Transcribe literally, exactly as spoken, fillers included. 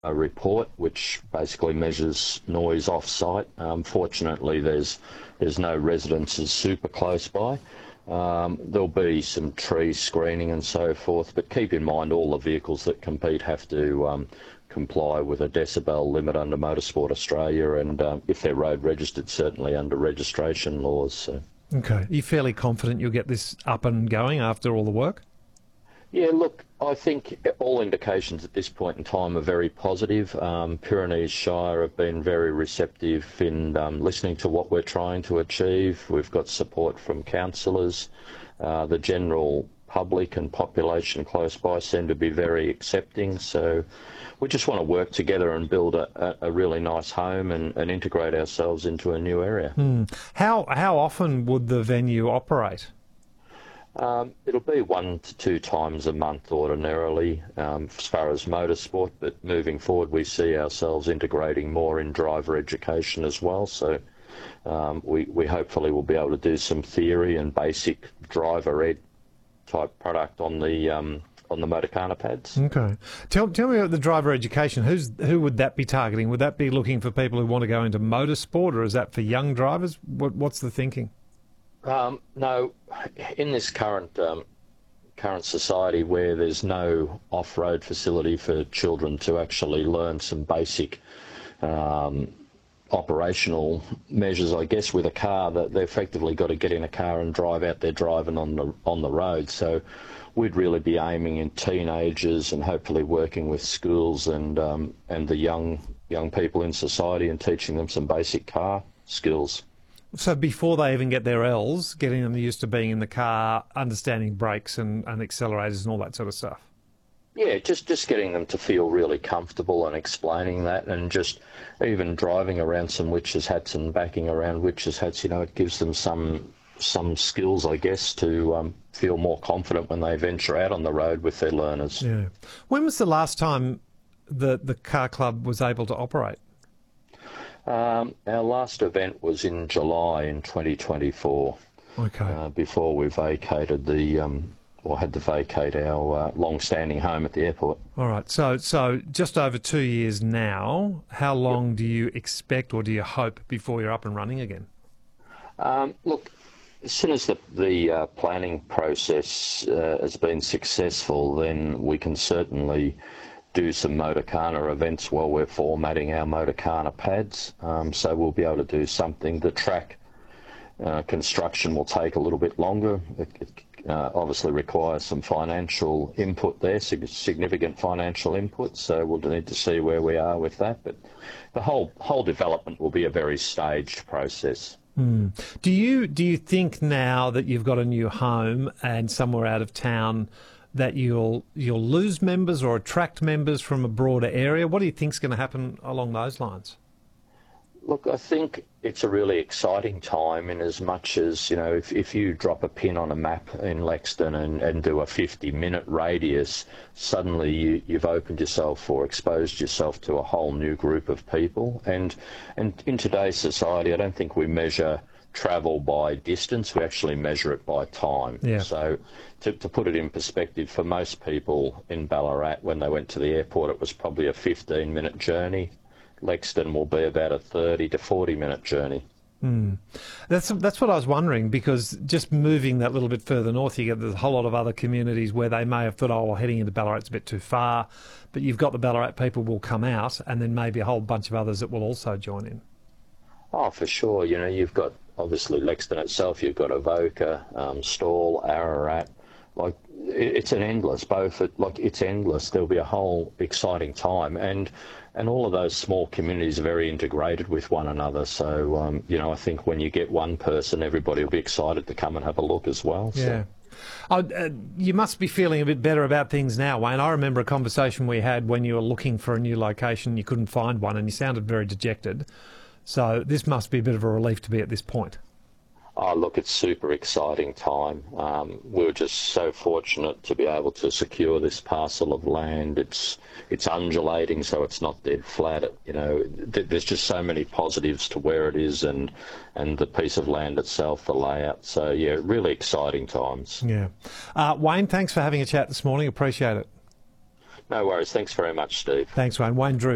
a report which basically measures noise off-site. Um, fortunately, there's there's no residences super close by. Um, there'll be some tree screening and so forth, but keep in mind all the vehicles that compete have to um, comply with a decibel limit under Motorsport Australia, and um, if they're road registered, certainly under registration laws. So. Okay. Are you fairly confident you'll get this up and going after all the work? Yeah, look, I think all indications at this point in time are very positive. Um, Pyrenees Shire have been very receptive in um, listening to what we're trying to achieve. We've got support from councillors. Uh, the general public and population close by seem to be very accepting. So we just want to work together and build a, a really nice home and, and integrate ourselves into a new area. Hmm. How, how often would the venue operate? Um, it'll be one to two times a month ordinarily um, as far as motorsport, but moving forward we see ourselves integrating more in driver education as well. So um, we, we hopefully will be able to do some theory and basic driver ed type product on the um, on the Motorcana pads. Okay. Tell, tell me about the driver education. Who's, who would that be targeting? Would that be looking for people who want to go into motorsport, or is that for young drivers? What, what's the thinking? Um, no, in this current um, current society where there's no off-road facility for children to actually learn some basic um, operational measures, I guess, with a car, that they've effectively got to get in a car and drive out there driving on the on the road. So we'd really be aiming in teenagers and hopefully working with schools and um, and the young young people in society and teaching them some basic car skills. So before they even get their L's, getting them used to being in the car, understanding brakes and, and accelerators and all that sort of stuff? Yeah, just, just getting them to feel really comfortable and explaining that, and just even driving around some witches' hats and backing around witches' hats, you know, it gives them some some skills, I guess, to um, feel more confident when they venture out on the road with their learners. Yeah. When was the last time the, the car club was able to operate? Um, our last event was in July in twenty twenty-four. Okay. Uh, before we vacated the, um, or had to vacate our uh, long-standing home at the airport. All right. So, so just over two years now. How long yep. do you expect, or do you hope, before you're up and running again? Um, look, as soon as the, the uh, planning process uh, has been successful, then we can certainly do some Motorcana events while we're formatting our Motorcana pads. Um, so we'll be able to do something. The track uh, construction will take a little bit longer. It, it uh, obviously requires some financial input there, significant financial input. So we'll need to see where we are with that. But the whole whole development will be a very staged process. Mm. Do you do you think now that you've got a new home and somewhere out of town, that you'll you'll lose members or attract members from a broader area? What do you think's going to happen along those lines? Look, I think it's a really exciting time, in as much as, you know, if, if you drop a pin on a map in Lexden and, and do a fifty minute radius, suddenly you, you've opened yourself or exposed yourself to a whole new group of people. And, and in today's society, I don't think we measure travel by distance, we actually measure it by time. Yeah. So to, to put it in perspective, for most people in Ballarat, when they went to the airport, it was probably a fifteen minute journey. Lexden will be about a thirty to forty minute journey. Mm. That's that's what I was wondering, because just moving that little bit further north, you get there's a whole lot of other communities where they may have thought, oh, well, heading into Ballarat's a bit too far, but you've got the Ballarat people will come out, and then maybe a whole bunch of others that will also join in. Oh, for sure. You know, you've got obviously Lexden itself, you've got Avoca, um, Stawell, Ararat. Like, it's an endless, both, like, it's endless. There'll be a whole exciting time. And and all of those small communities are very integrated with one another. So, um, you know, I think when you get one person, everybody will be excited to come and have a look as well. So. Yeah. Oh, uh, you must be feeling a bit better about things now, Wayne. I remember a conversation we had when you were looking for a new location, you couldn't find one, and you sounded very dejected. So this must be a bit of a relief to be at this point. Oh, look, it's super exciting time. Um, we were just so fortunate to be able to secure this parcel of land. It's it's undulating, so it's not dead flat. It, you know, th there's just so many positives to where it is, and and the piece of land itself, the layout. So yeah, really exciting times. Yeah, uh, Wayne, thanks for having a chat this morning. Appreciate it. No worries. Thanks very much, Steve. Thanks, Wayne. Wayne Drew.